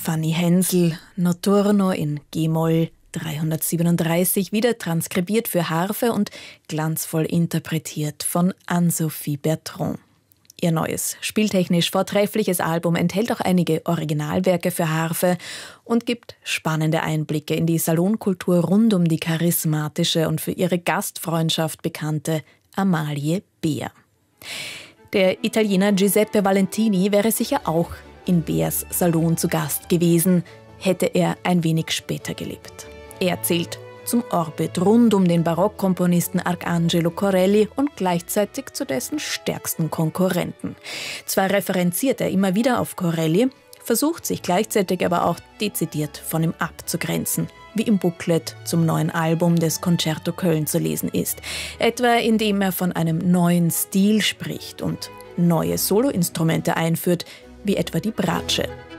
Fanny Hensel, Notturno in G-Moll 337, wieder transkribiert für Harfe und glanzvoll interpretiert von Anne-Sophie Bertrand. Ihr neues, spieltechnisch vortreffliches Album enthält auch einige Originalwerke für Harfe und gibt spannende Einblicke in die Salonkultur rund um die charismatische und für ihre Gastfreundschaft bekannte Amalie Beer. Der Italiener Giuseppe Valentini wäre sicher auch in Beers Salon zu Gast gewesen, hätte er ein wenig später gelebt. Er zählt zum Orbit rund um den Barockkomponisten Arcangelo Corelli und gleichzeitig zu dessen stärksten Konkurrenten. Zwar referenziert er immer wieder auf Corelli, versucht sich gleichzeitig aber auch dezidiert von ihm abzugrenzen, wie im Booklet zum neuen Album des Concerto Köln zu lesen ist, etwa indem er von einem neuen Stil spricht und neue Soloinstrumente einführt, wie etwa die Bratsche.